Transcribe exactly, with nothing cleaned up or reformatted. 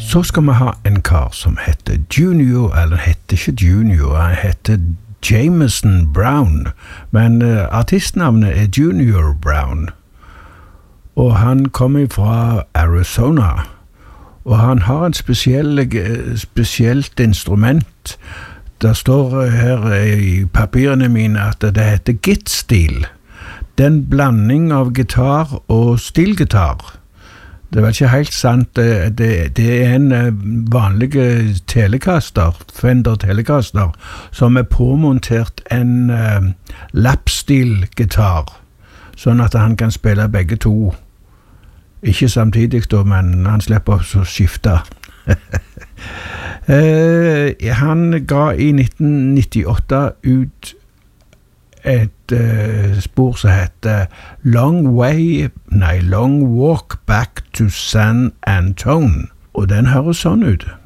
Så skal vi ha en kar som heter Junior, eller heter ikke Junior, han heter Jameson Brown, men uh, artistnavnet er Junior Brown, og han kommer fra Arizona, og han har et spesiell, spesielt instrument. Det står her i papirene mine at det heter git-stil. Det er en blanding av gitar og stilgitar. Det er vel ikke helt sant, det, det, det er en vanlig Telecaster, Fender Telecaster, som er påmontert en uh, lapstil-gitar, sånn at han kan spille begge to. Ikke samtidig da, men han slipper å skifte. uh, han ga i nitten nittiåtte ut et uh, spor som heter Long Way, nei, Long Walk Back to San Antone, og den høres sånn ut.